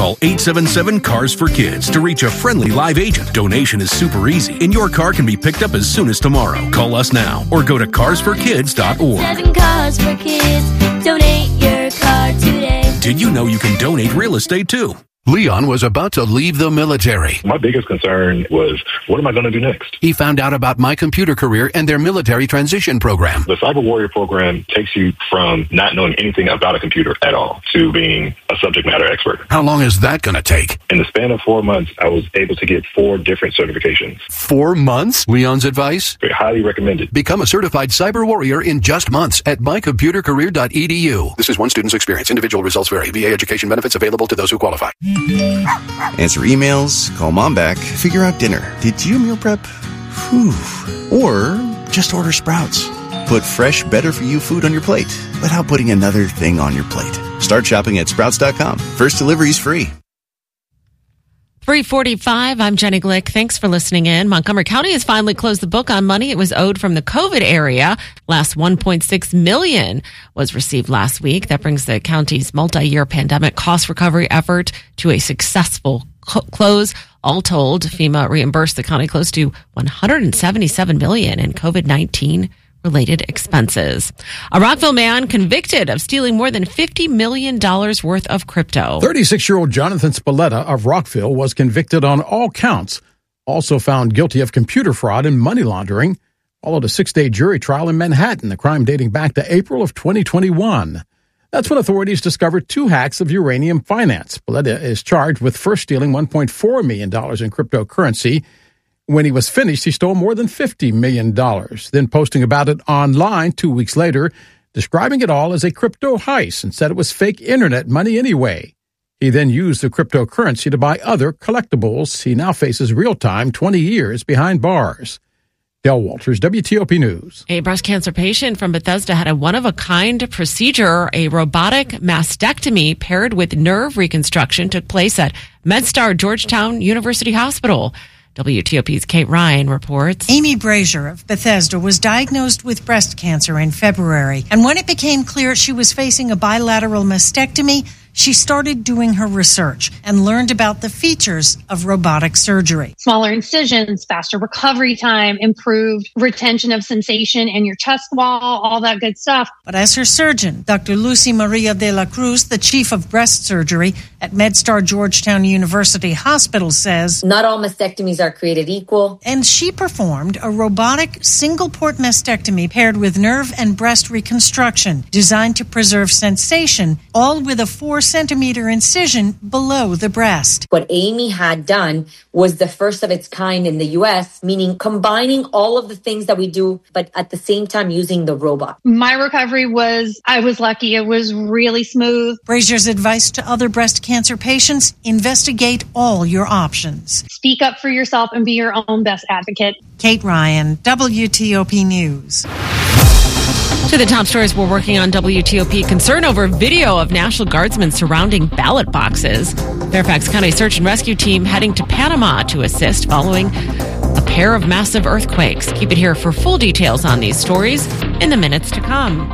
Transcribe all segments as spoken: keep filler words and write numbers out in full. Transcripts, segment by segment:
Call eight seven seven, C A R S for Kids to reach a friendly live agent. Donation is super easy, and your car can be picked up as soon as tomorrow. Call us now or go to cars for kids dot org. Seven Cars for Kids. Donate your car today. Did you know you can donate real estate too? Leon was about to leave the military. My biggest concern was, what am I going to do next? He found out about My Computer Career and their military transition program. The Cyber Warrior program takes you from not knowing anything about a computer at all to being a subject matter expert. How long is that going to take? In the span of four months, I was able to get four different certifications. Four months? Leon's advice? I highly recommend it. Become a certified cyber warrior in just months at my computer career dot e d u. This is one student's experience. Individual results vary. V A education benefits available to those who qualify. Answer emails, call mom back, figure out dinner. Did you meal prep? Whew. Or just order Sprouts. Put fresh, better-for-you food on your plate without putting another thing on your plate. Start shopping at sprouts dot com. First delivery's free. three forty-five, I'm Jenny Glick. Thanks for listening in. Montgomery County has finally closed the book on money it was owed from the COVID area. Last one point six million dollars was received last week. That brings the county's multi-year pandemic cost recovery effort to a successful co- close. All told, FEMA reimbursed the county close to one hundred seventy-seven million dollars in COVID nineteen related expenses. A Rockville man convicted of stealing more than fifty million dollars worth of crypto. thirty-six-year-old Jonathan Spalletta of Rockville was convicted on all counts, also found guilty of computer fraud and money laundering. Followed a six-day jury trial in Manhattan, the crime dating back to April of twenty twenty-one. That's when authorities discovered two hacks of uranium finance. Spalletta is charged with first stealing one point four million dollars in cryptocurrency. When he was finished, he stole more than fifty million dollars, then posting about it online two weeks later, describing it all as a crypto heist and said it was fake internet money anyway. He then used the cryptocurrency to buy other collectibles. He now faces real-time twenty years behind bars. Del Walters, W T O P News. A breast cancer patient from Bethesda had a one-of-a-kind procedure. A robotic mastectomy paired with nerve reconstruction took place at MedStar Georgetown University Hospital. W T O P's Kate Ryan reports. Amy Brazier of Bethesda was diagnosed with breast cancer in February, and when it became clear she was facing a bilateral mastectomy, she started doing her research and learned about the features of robotic surgery. Smaller incisions, faster recovery time, improved retention of sensation in your chest wall, all that good stuff. But as her surgeon, Doctor Lucy Maria de la Cruz, the chief of breast surgery at MedStar Georgetown University Hospital, says, not all mastectomies are created equal. And she performed a robotic single-port mastectomy paired with nerve and breast reconstruction designed to preserve sensation, all with a four centimeter incision below the breast. What Amy had done was the first of its kind in the U S, meaning combining all of the things that we do, but at the same time using the robot. My recovery was, I was lucky. It was really smooth. Brazier's advice to other breast cancer patients, investigate all your options. Speak up for yourself and be your own best advocate. Kate Ryan, W T O P News. To the top stories we're working on, W T O P. Concern over video of National Guardsmen surrounding ballot boxes. Fairfax County Search and Rescue Team heading to Panama to assist following a pair of massive earthquakes. Keep it here for full details on these stories in the minutes to come.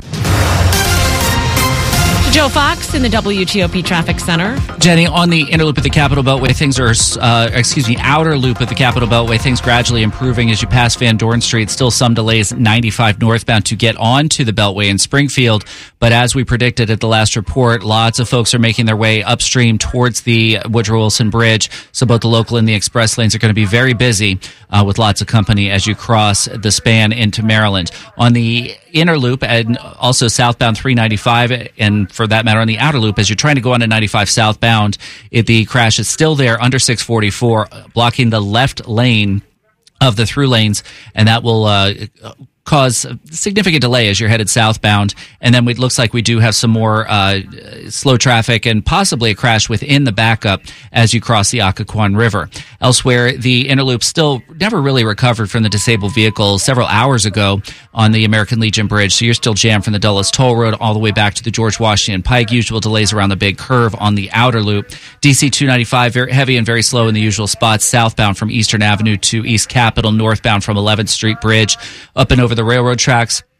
Joe Fox in the W T O P Traffic Center. Jenny, on the inner loop of the Capitol Beltway, things are, uh, excuse me, outer loop of the Capitol Beltway, things gradually improving as you pass Van Dorn Street. Still some delays ninety-five northbound to get onto the Beltway in Springfield. But as we predicted at the last report, lots of folks are making their way upstream towards the Woodrow Wilson Bridge. So both the local and the express lanes are going to be very busy uh, with lots of company as you cross the span into Maryland. On the inner loop and also southbound three ninety-five, and for that matter on the outer loop, as you're trying to go on to ninety-five southbound, it, the crash is still there under six forty-four, blocking the left lane of the through lanes, and that will uh, cause a significant delay as you're headed southbound. And then it looks like we do have some more uh, slow traffic and possibly a crash within the backup as you cross the Occoquan River. Elsewhere, the inner loop still never really recovered from the disabled vehicle several hours ago on the American Legion Bridge. So you're still jammed from the Dulles Toll Road all the way back to the George Washington Pike. Usual delays around the big curve on the outer loop. D C two ninety-five, very heavy and very slow in the usual spots. Southbound from Eastern Avenue to East Capitol, northbound from eleventh Street Bridge, up and over the railroad tracks.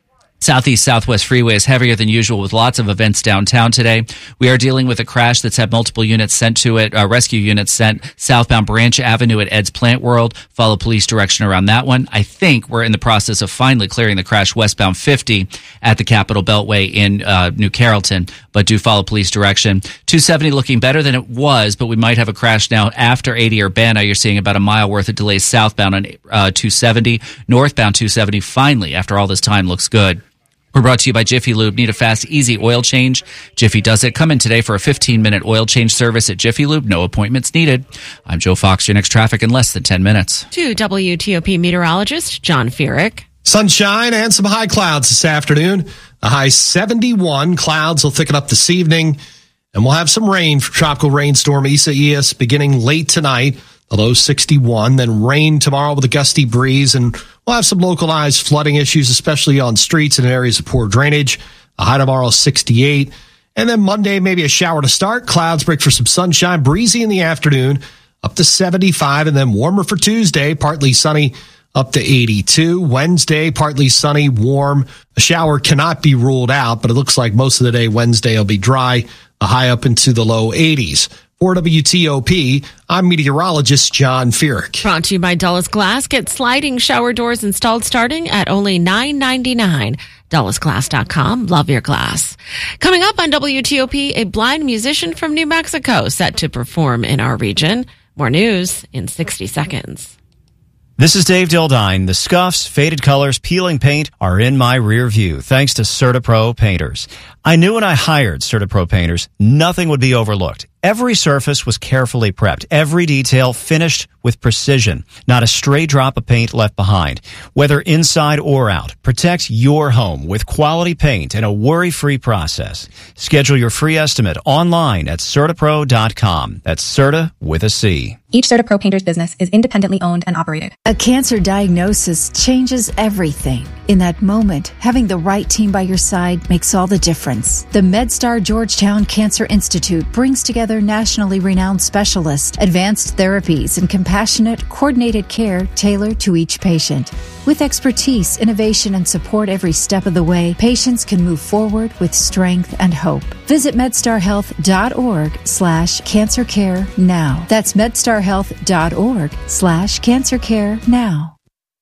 Southeast Southwest Freeway is heavier than usual with lots of events downtown today. We are dealing with a crash that's had multiple units sent to it, uh, rescue units sent southbound Branch Avenue at Ed's Plant World. Follow police direction around that one. I think we're in the process of finally clearing the crash westbound fifty at the Capitol Beltway in uh, New Carrollton, but do follow police direction. two seventy looking better than it was, but we might have a crash now after eighty Urbana. You're seeing about a mile worth of delays southbound on uh, two seventy. Northbound two seventy finally, after all this time, looks good. We're brought to you by Jiffy Lube. Need a fast, easy oil change? Jiffy does it. Come in today for a fifteen-minute oil change service at Jiffy Lube. No appointments needed. I'm Joe Fox. Your next traffic in less than ten minutes. To W T O P meteorologist John Feerick. Sunshine and some high clouds this afternoon. A high seventy-one. Clouds will thicken up this evening. And we'll have some rain for Tropical Rainstorm Isaias beginning late tonight. The low sixty-one. Then rain tomorrow with a gusty breeze. And we'll have some localized flooding issues, especially on streets and areas of poor drainage. A high tomorrow, sixty-eight. And then Monday, maybe a shower to start. Clouds break for some sunshine. Breezy in the afternoon, up to seventy-five. And then warmer for Tuesday, partly sunny, up to eighty-two. Wednesday, partly sunny, warm. A shower cannot be ruled out, but it looks like most of the day Wednesday will be dry. A high up into the low eighties. For W T O P, I'm meteorologist John Feerick. Brought to you by Dulles Glass. Get sliding shower doors installed starting at only nine ninety-nine. Dulles Glass dot com. Love your glass. Coming up on W T O P, a blind musician from New Mexico set to perform in our region. More news in sixty seconds. This is Dave Dildine. The scuffs, faded colors, peeling paint are in my rear view thanks to CertaPro painters. I knew when I hired CertaPro painters, nothing would be overlooked. Every surface was carefully prepped, every detail finished with precision. Not a stray drop of paint left behind. Whether inside or out, protect your home with quality paint and a worry-free process. Schedule your free estimate online at CertaPro dot com. That's Certa with a C. Each CertaPro painter's business is independently owned and operated. A cancer diagnosis changes everything. In that moment, having the right team by your side makes all the difference. The MedStar Georgetown Cancer Institute brings together nationally renowned specialists, advanced therapies, and compassionate, coordinated care tailored to each patient. With expertise, innovation, and support every step of the way, patients can move forward with strength and hope. Visit medstarhealth.org slash cancer care now. That's medstarhealth.org slash cancer care now.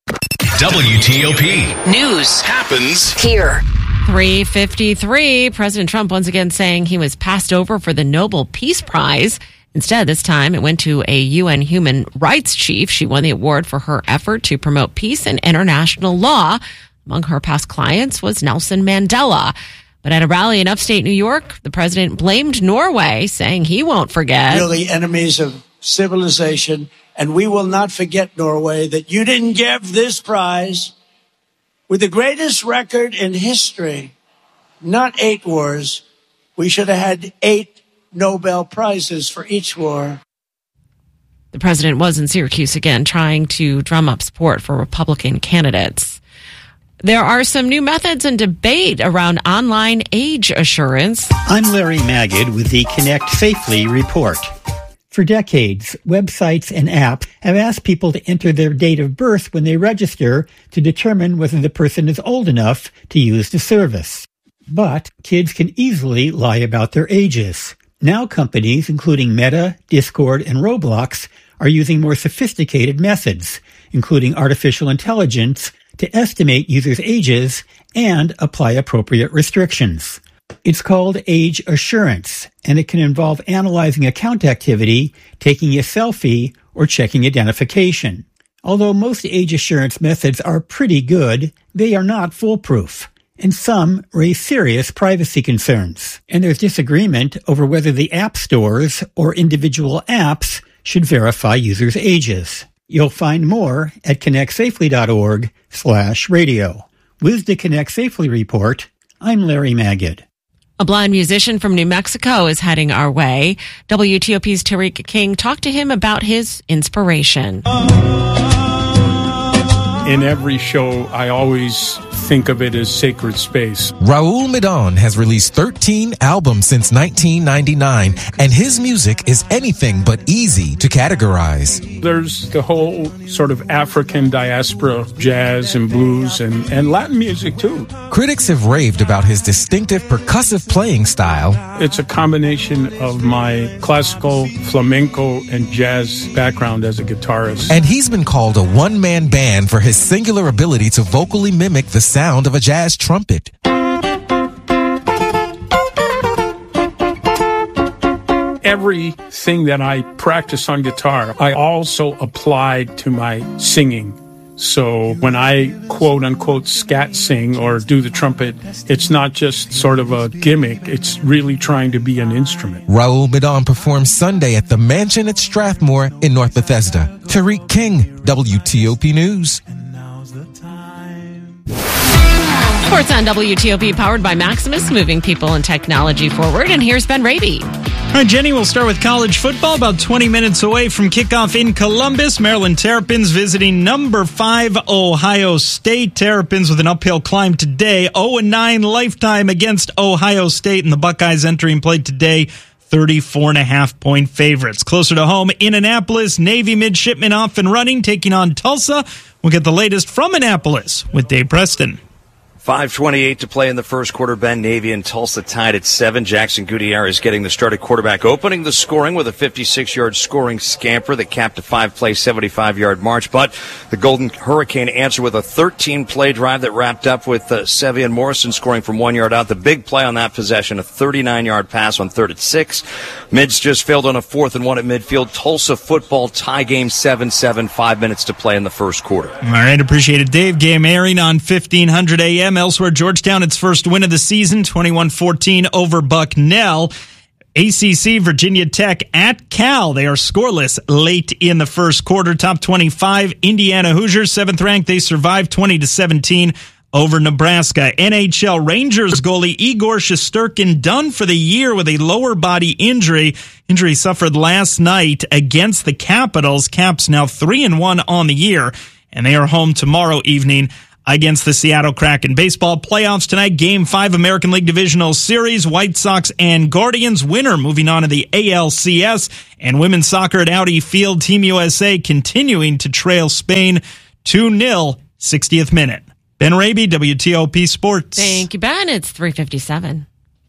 W T O P News happens here. three fifty-three. President Trump once again saying he was passed over for the Nobel Peace Prize. Instead, this time it went to a U N human rights chief. She won the award for her effort to promote peace and international law. Among her past clients was Nelson Mandela. But at a rally in upstate New York, the president blamed Norway, saying he won't forget. Really enemies of civilization. And we will not forget, Norway, that you didn't give this prize with the greatest record in history, not eight wars. We should have had eight Nobel Prizes for each war. The president was in Syracuse again, trying to drum up support for Republican candidates. There are some new methods and debate around online age assurance. I'm Larry Magid with the Connect Safely report. For decades, websites and apps have asked people to enter their date of birth when they register to determine whether the person is old enough to use the service. But kids can easily lie about their ages. Now companies, including Meta, Discord, and Roblox, are using more sophisticated methods, including artificial intelligence, to estimate users' ages and apply appropriate restrictions. It's called age assurance, and it can involve analyzing account activity, taking a selfie, or checking identification. Although most age assurance methods are pretty good, they are not foolproof, and some raise serious privacy concerns. And there's disagreement over whether the app stores or individual apps should verify users' ages. You'll find more at connectsafely.org slash radio. With the Connect Safely report, I'm Larry Magid. A blind musician from New Mexico is heading our way. W T O P's Tariq King talked to him about his inspiration. In every show, I always think of it as sacred space. Raul Midon has released thirteen albums since nineteen ninety-nine, and his music is anything but easy to categorize. There's the whole sort of African diaspora, jazz and blues and, and Latin music too. Critics have raved about his distinctive percussive playing style. It's a combination of my classical, flamenco, and jazz background as a guitarist. And he's been called a one-man band for his singular ability to vocally mimic the sound of a jazz trumpet. Everything that I practice on guitar, I also applied to my singing. So when I quote unquote scat sing or do the trumpet, it's not just sort of a gimmick. It's really trying to be an instrument. Raul Midon performs Sunday at the Mansion at Strathmore in North Bethesda. Tariq King, W T O P News. Sports on W T O P, powered by Maximus, moving people and technology forward. And here's Ben Raby. All right, Jenny, we'll start with college football. About twenty minutes away from kickoff in Columbus, Maryland Terrapins visiting number five Ohio State. Terrapins with an uphill climb today. oh and nine lifetime against Ohio State, and the Buckeyes entering play today, thirty-four and a half point favorites. Closer to home, in Annapolis, Navy midshipmen off and running, taking on Tulsa. We'll get the latest from Annapolis with Dave Preston. five twenty-eight to play in the first quarter. Ben, Navy and Tulsa tied at seven. Jackson Gutierrez getting the start at quarterback, opening the scoring with a fifty-six-yard scoring scamper that capped a five-play, seventy-five-yard march. But the Golden Hurricane answered with a thirteen-play drive that wrapped up with uh, Sevian Morrison scoring from one yard out. The big play on that possession, a thirty-nine-yard pass on third at six. Mids just failed on a fourth and one at midfield. Tulsa football tie game seven seven, five minutes to play in the first quarter. All right, appreciate it, Dave. Game airing on fifteen hundred A M. Elsewhere, Georgetown, its first win of the season, twenty-one fourteen over Bucknell. A C C, Virginia Tech at Cal. They are scoreless late in the first quarter. Top twenty-five, Indiana Hoosiers, seventh ranked. They survived twenty to seventeen over Nebraska. N H L Rangers goalie Igor Shesterkin done for the year with a lower body injury. Injury suffered last night against the Capitals. Caps now three and one on the year, and they are home tomorrow evening against the Seattle Kraken. Baseball playoffs tonight, Game five American League Divisional Series, White Sox and Guardians. Winner moving on to the A L C S. And women's soccer at Audi Field, Team U S A continuing to trail Spain two nil, sixtieth minute. Ben Raby, W T O P Sports. Thank you, Ben. It's three fifty-seven.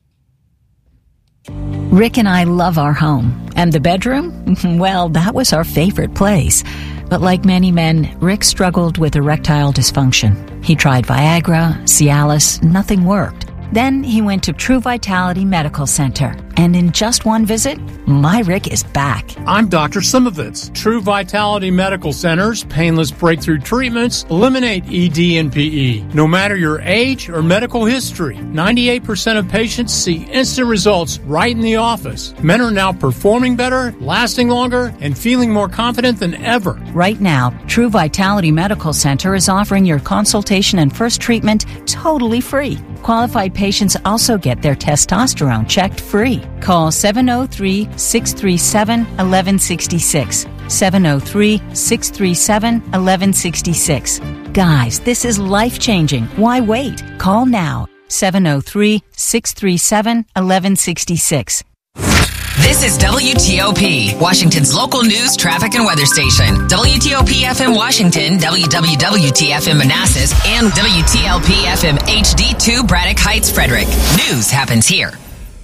Rick and I love our home. And the bedroom? Well, that was our favorite place. But like many men, Rick struggled with erectile dysfunction. He tried Viagra, Cialis, nothing worked. Then he went to True Vitality Medical Center. And in just one visit, my Rick is back. I'm Doctor Simovitz. True Vitality Medical Center's painless breakthrough treatments eliminate E D and P E. No matter your age or medical history, ninety-eight percent of patients see instant results right in the office. Men are now performing better, lasting longer, and feeling more confident than ever. Right now, True Vitality Medical Center is offering your consultation and first treatment totally free. Qualified patients also get their testosterone checked free. Call seven oh three, six three seven, one one six six. seven oh three, six three seven, one one six six. Guys, this is life-changing. Why wait? Call now. seven oh three, six three seven, one one six six. This is W T O P, Washington's local news, traffic, and weather station. W T O P F M Washington, W W W T F M Manassas, and W T L P F M H D two Braddock Heights, Frederick. News happens here.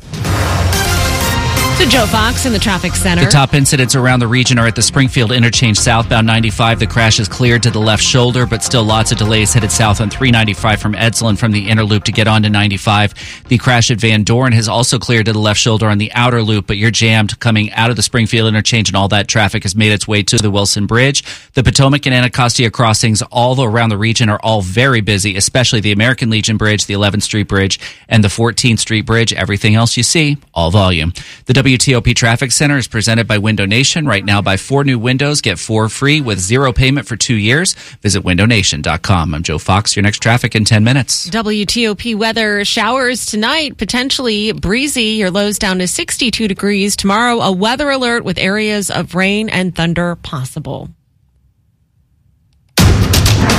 To Joe Fox in the traffic center. The top incidents around the region are at the Springfield interchange southbound ninety-five. The crash is cleared to the left shoulder, but still lots of delays headed south on three ninety-five from Edsel and from the inner loop to get onto ninety-five. The crash at Van Dorn has also cleared to the left shoulder on the outer loop, but you're jammed coming out of the Springfield interchange, and all that traffic has made its way to the Wilson Bridge. The Potomac and Anacostia crossings all around the region are all very busy, especially the American Legion Bridge, the eleventh Street Bridge, and the fourteenth Street Bridge. Everything else you see, all volume. The W T O P Traffic Center is presented by Window Nation. Right now, buy four new windows, get four free with zero payment for two years. Visit window nation dot com. I'm Joe Fox. Your next traffic in ten minutes. W T O P weather, showers tonight, potentially breezy. Your lows down to sixty-two degrees. Tomorrow, a weather alert with areas of rain and thunder possible.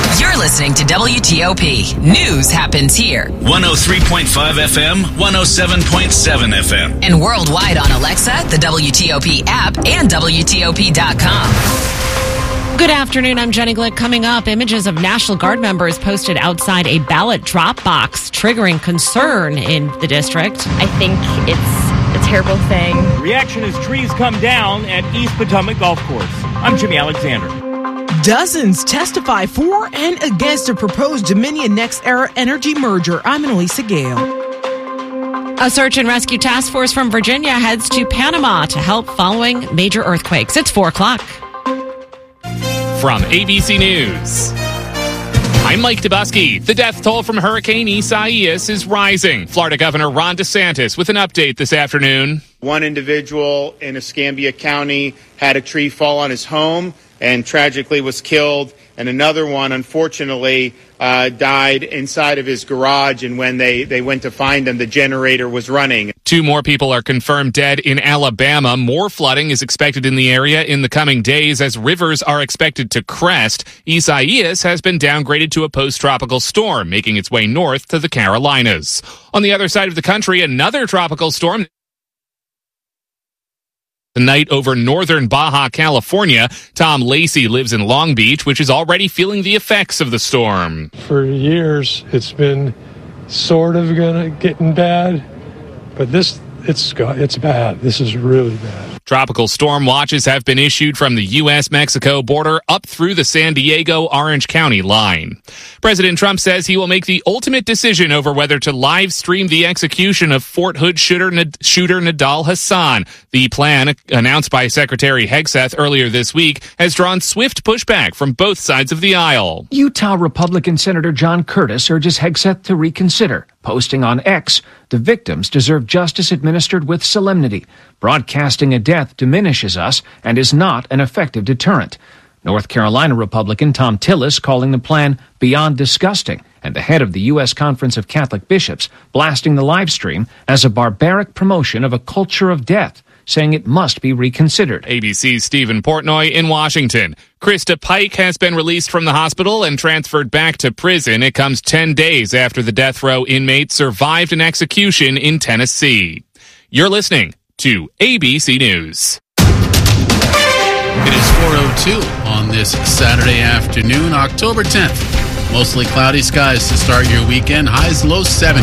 You're listening to W T O P. News happens here. one oh three point five F M, one oh seven point seven F M. And worldwide on Alexa, the W T O P app, and W T O P dot com. Good afternoon. I'm Jenny Glick. Coming up, images of National Guard members posted outside a ballot drop box, triggering concern in the district. I think it's a terrible thing. Reaction as trees come down at East Potomac Golf Course. I'm Jimmy Alexander. Dozens testify for and against a proposed Dominion NextEra Energy merger. I'm Annalisa Gale. A search and rescue task force from Virginia heads to Panama to help following major earthquakes. It's four o'clock. From A B C News, I'm Mike Dubusky. The death toll from Hurricane Isaias is rising. Florida Governor Ron DeSantis with an update this afternoon. One individual in Escambia County had a tree fall on his home and tragically was killed. And another one, unfortunately, uh, died inside of his garage. And when they, they went to find him, the generator was running. Two more people are confirmed dead in Alabama. More flooding is expected in the area in the coming days as rivers are expected to crest. Isaias has been downgraded to a post-tropical storm, making its way north to the Carolinas. On the other side of the country, another tropical storm tonight over northern Baja California. Tom Lacey lives in Long Beach, which is already feeling the effects of the storm. For years, it's been sort of gonna getting bad, but this it's it's bad. This is really bad. Tropical storm watches have been issued from the U S Mexico border up through the San Diego-Orange County line. President Trump says he will make the ultimate decision over whether to live stream the execution of Fort Hood shooter, shooter Nidal Hassan. The plan, announced by Secretary Hegseth earlier this week, has drawn swift pushback from both sides of the aisle. Utah Republican Senator John Curtis urges Hegseth to reconsider, posting on X, "The victims deserve justice administered with solemnity. Broadcasting a death diminishes us and is not an effective deterrent." North Carolina Republican Tom Tillis calling the plan beyond disgusting, and the head of the U S Conference of Catholic Bishops blasting the live stream as a barbaric promotion of a culture of death, saying it must be reconsidered. A B C's Stephen Portnoy in Washington. Krista Pike has been released from the hospital and transferred back to prison. It comes ten days after the death row inmate survived an execution in Tennessee. You're listening to A B C News. It is four oh two on this Saturday afternoon, October tenth. Mostly cloudy skies to start your weekend. Highs low seventies.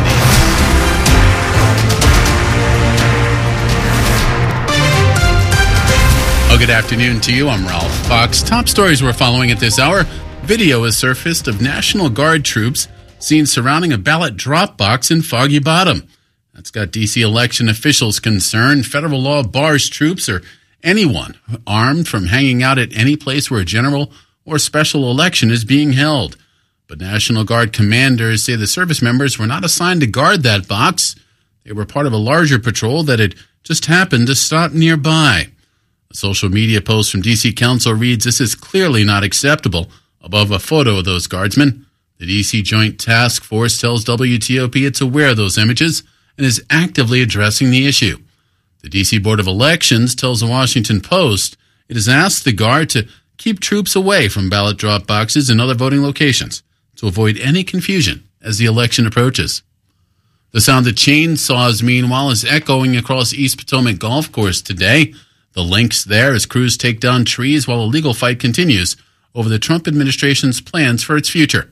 Oh, good afternoon to you. I'm Ralph Fox. Top stories we're following at this hour. Video has surfaced of National Guard troops seen surrounding a ballot drop box in Foggy Bottom. That's got D C election officials concerned. Federal law bars troops or anyone armed from hanging out at any place where a general or special election is being held. But National Guard commanders say the service members were not assigned to guard that box. They were part of a larger patrol that had just happened to stop nearby. A social media post from D C Council reads, "This is clearly not acceptable." Above a photo of those guardsmen, the D C Joint Task Force tells W T O P it's aware of those images and is actively addressing the issue. The D C Board of Elections tells the Washington Post it has asked the Guard to keep troops away from ballot drop boxes and other voting locations to avoid any confusion as the election approaches. The sound of chainsaws, meanwhile, is echoing across East Potomac Golf Course today. The links there as crews take down trees while a legal fight continues over the Trump administration's plans for its future.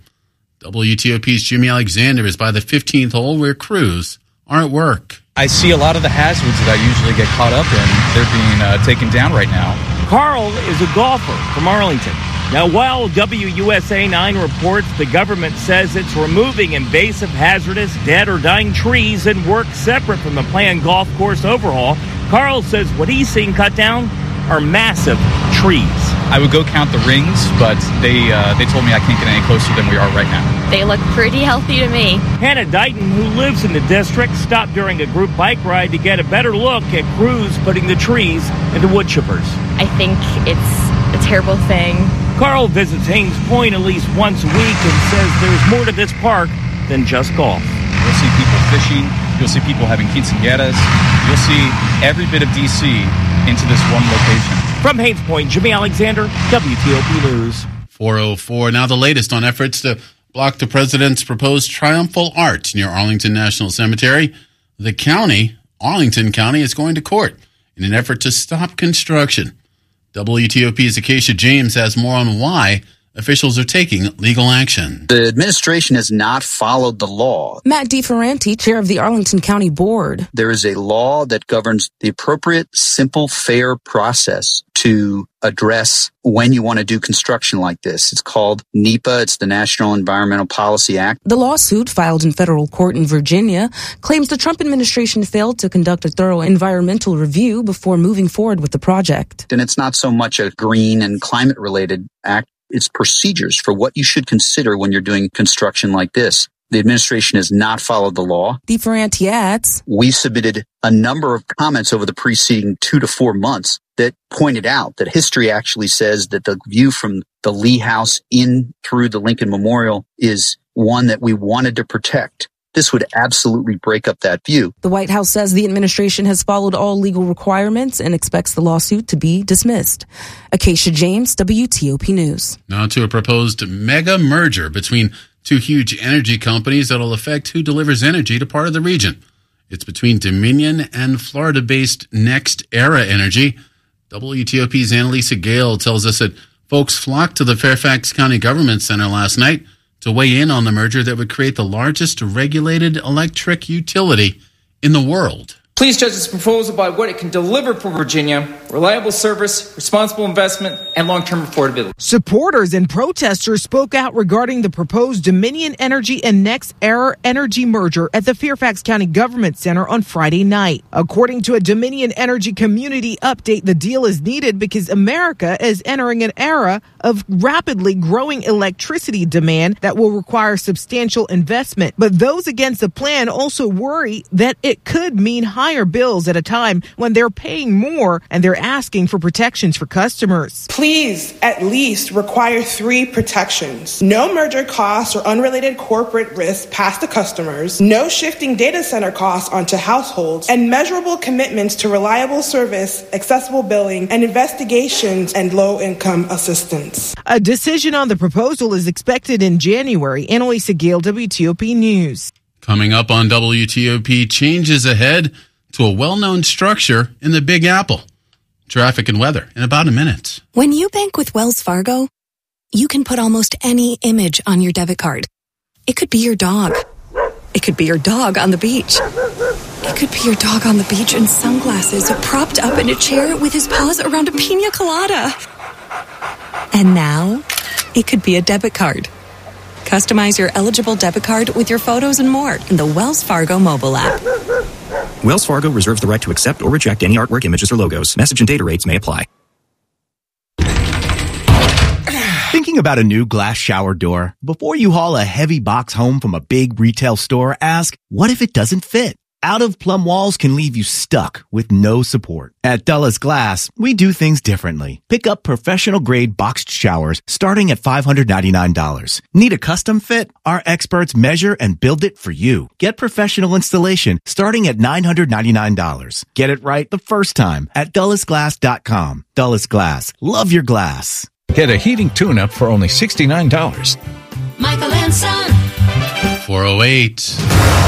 W T O P's Jimmy Alexander is by the fifteenth hole where crews are at work. I see a lot of the hazards that I usually get caught up in. They're being uh, taken down right now. Carl is a golfer from Arlington. Now, while W U S A nine reports the government says it's removing invasive, hazardous, dead, or dying trees and work separate from the planned golf course overhaul, Carl says what he's seen cut down are massive trees. I would go count the rings, but they uh, they told me I can't get any closer than we are right now. They look pretty healthy to me. Hannah Dighton, who lives in the district, stopped during a group bike ride to get a better look at crews putting the trees into wood chippers. I think it's a terrible thing. Carl visits Haynes Point at least once a week and says there's more to this park than just golf. You'll see people fishing. You'll see people having quinceañeras. You'll see every bit of D C into this one location. From Haynes Point, Jimmy Alexander, W T O P News. four oh four. Now the latest on efforts to block the president's proposed triumphal arch near Arlington National Cemetery. The county, Arlington County, is going to court in an effort to stop construction. W T O P's Acacia James has more on why officials are taking legal action. The administration has not followed the law. Matt DeFerranti, chair of the Arlington County Board. There is a law that governs the appropriate, simple, fair process to address when you want to do construction like this. It's called NEPA. It's the National Environmental Policy Act. The lawsuit filed in federal court in Virginia claims the Trump administration failed to conduct a thorough environmental review before moving forward with the project. And it's not so much a green and climate related act. It's procedures for what you should consider when you're doing construction like this. The administration has not followed the law. DeFerranti adds, we submitted a number of comments over the preceding two to four months that pointed out that history actually says that the view from the Lee House in through the Lincoln Memorial is one that we wanted to protect. This would absolutely break up that view. The White House says the administration has followed all legal requirements and expects the lawsuit to be dismissed. Acacia James, W T O P News. Now to a proposed mega merger between two huge energy companies that will affect who delivers energy to part of the region. It's between Dominion and Florida-based NextEra Energy. W T O P's Annalisa Gale tells us that folks flocked to the Fairfax County Government Center last night to weigh in on the merger that would create the largest regulated electric utility in the world. Please judge this proposal by what it can deliver for Virginia: reliable service, responsible investment, and long-term affordability. Supporters and protesters spoke out regarding the proposed Dominion Energy and NextEra Energy merger at the Fairfax County Government Center on Friday night. According to a Dominion Energy community update, the deal is needed because America is entering an era of rapidly growing electricity demand that will require substantial investment. But those against the plan also worry that it could mean higher higher bills at a time when they're paying more and they're asking for protections for customers. Please at least require three protections: no merger costs or unrelated corporate risks passed to customers, no shifting data center costs onto households, and measurable commitments to reliable service, accessible billing, and investigations and low-income assistance. A decision on the proposal is expected in January. Annalisa Gale, W T O P News. Coming up on W T O P, changes ahead to a well-known structure in the Big Apple. Traffic and weather in about a minute. When you bank with Wells Fargo, you can put almost any image on your debit card. It could be your dog. It could be your dog on the beach. It could be your dog on the beach in sunglasses, propped up in a chair with his paws around a pina colada. And now, it could be a debit card. Customize your eligible debit card with your photos and more in the Wells Fargo mobile app. Wells Fargo reserves the right to accept or reject any artwork, images, or logos. Message and data rates may apply. Thinking about a new glass shower door? Before you haul a heavy box home from a big retail store, ask, what if it doesn't fit? Out-of-plumb walls can leave you stuck with no support. At Dulles Glass, we do things differently. Pick up professional-grade boxed showers starting at five hundred ninety-nine dollars. Need a custom fit? Our experts measure and build it for you. Get professional installation starting at nine hundred ninety-nine dollars. Get it right the first time at Dulles Glass dot com. Dulles Glass. Love your glass. Get a heating tune-up for only sixty-nine dollars. Michael and Son. four oh eight.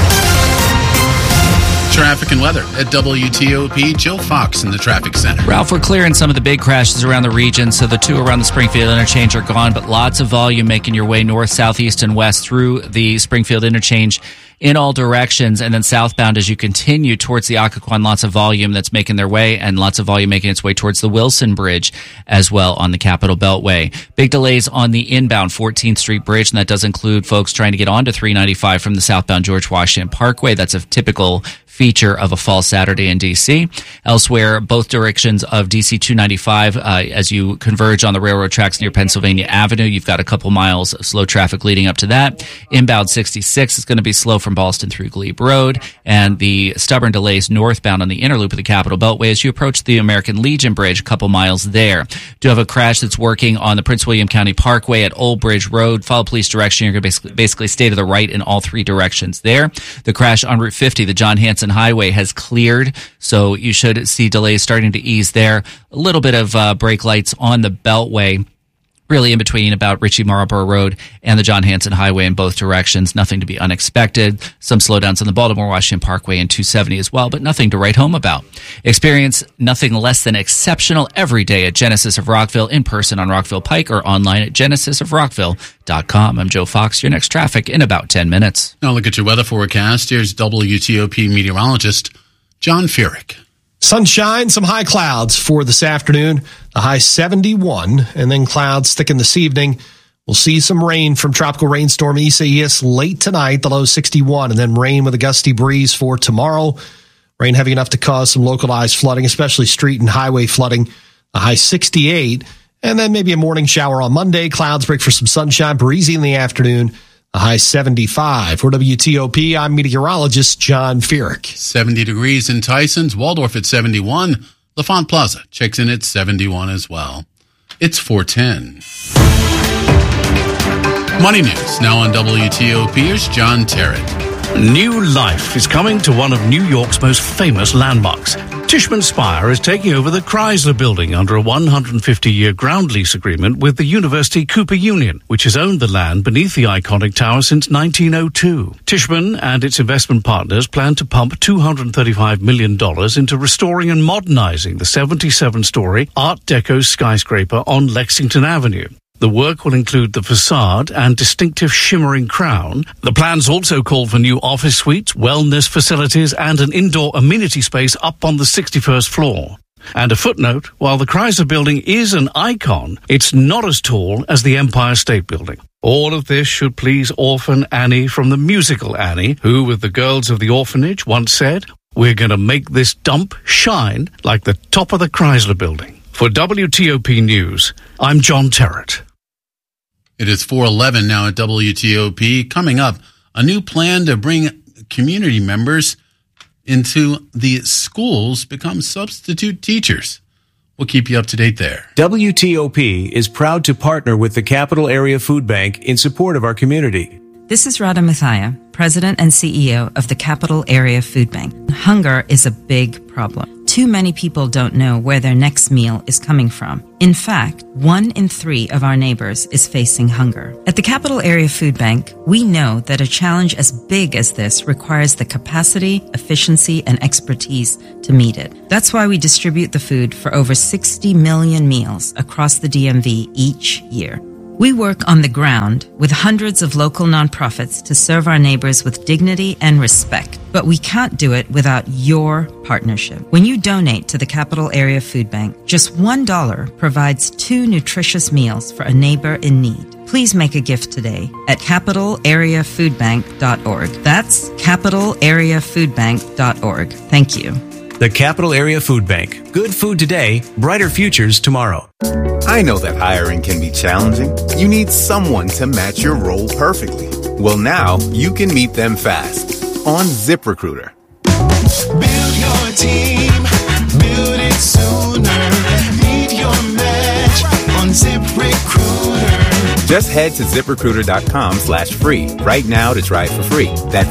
Traffic and weather at W T O P. Joe Fox in the traffic center. Ralph, we're clearing some of the big crashes around the region, so the two around the Springfield interchange are gone, but lots of volume making your way north, southeast, and west through the Springfield interchange in all directions, and then southbound as you continue towards the Occoquan, lots of volume that's making their way, and lots of volume making its way towards the Wilson Bridge as well on the Capitol Beltway. Big delays on the inbound fourteenth Street Bridge, and that does include folks trying to get onto three ninety-five from the southbound George Washington Parkway. That's a typical feature of a fall Saturday in D C. Elsewhere, both directions of D C two ninety-five, uh, as you converge on the railroad tracks near Pennsylvania Avenue, you've got a couple miles of slow traffic leading up to that. Inbound sixty-six is going to be slow from Ballston through Glebe Road, and the stubborn delays northbound on the inner loop of the Capitol Beltway as you approach the American Legion Bridge, a couple miles there. Do have a crash that's working on the Prince William County Parkway at Old Bridge Road. Follow police direction. You're going to basically, basically stay to the right in all three directions there. The crash on Route fifty, the John Hanson Highway, has cleared, so you should see delays starting to ease there. A little bit of uh, brake lights on the Beltway really in between about Ritchie Marlborough Road and the John Hanson Highway in both directions. Nothing to be unexpected. Some slowdowns on the Baltimore-Washington Parkway and two seventy as well, but nothing to write home about. Experience nothing less than exceptional every day at Genesis of Rockville, in person on Rockville Pike or online at genesis of rockville dot com. I'm Joe Fox. Your next traffic in about ten minutes. Now look at your weather forecast. Here's W T O P meteorologist John Furyk. Sunshine, some high clouds for this afternoon, the high seventy-one, and then clouds thicken this evening. We'll see some rain from tropical rainstorm Isaias late tonight, the low sixty-one, and then rain with a gusty breeze for tomorrow. Rain heavy enough to cause some localized flooding, especially street and highway flooding, a high sixty-eight, and then maybe a morning shower on Monday. Clouds break for some sunshine, breezy in the afternoon. A high seventy-five. For W T O P, I'm meteorologist John Furyk. seventy degrees in Tysons, Waldorf at seventy-one. LaFont Plaza checks in at seventy-one as well. It's four ten. Money News, now on W T O P. Here's John Terrett. New life is coming to one of New York's most famous landmarks. Tishman Speyer is taking over the Chrysler Building under a one hundred fifty year ground lease agreement with the University Cooper Union, which has owned the land beneath the iconic tower since nineteen oh two. Tishman and its investment partners plan to pump two hundred thirty-five million dollars into restoring and modernizing the seventy-seven story Art Deco skyscraper on Lexington Avenue. The work will include the facade and distinctive shimmering crown. The plans also call for new office suites, wellness facilities, and an indoor amenity space up on the sixty-first floor. And a footnote, while the Chrysler Building is an icon, it's not as tall as the Empire State Building. All of this should please orphan Annie from the musical Annie, who, with the girls of the orphanage, once said, "We're going to make this dump shine like the top of the Chrysler Building." For W T O P News, I'm John Terrett. It is four eleven now at W T O P. Coming up, a new plan to bring community members into the schools become substitute teachers. We'll keep you up to date there. W T O P is proud to partner with the Capital Area Food Bank in support of our community. This is Radha Mathia, President and C E O of the Capital Area Food Bank. Hunger is a big problem. Too many people don't know where their next meal is coming from. In fact, one in three of our neighbors is facing hunger. At the Capital Area Food Bank, we know that a challenge as big as this requires the capacity, efficiency, and expertise to meet it. That's why we distribute the food for over sixty million meals across the D M V each year. We work on the ground with hundreds of local nonprofits to serve our neighbors with dignity and respect, but we can't do it without your partnership. When you donate to the Capital Area Food Bank, just one dollar provides two nutritious meals for a neighbor in need. Please make a gift today at capital area food bank dot org. That's capital area food bank dot org. Thank you. The Capital Area Food Bank. Good food today, brighter futures tomorrow. I know that hiring can be challenging. You need someone to match your role perfectly. Well, now you can meet them fast on ZipRecruiter. Build your team, build it sooner. Meet your match on ZipRecruiter. Just head to ZipRecruiter dot com slash free right now to try it for free. That's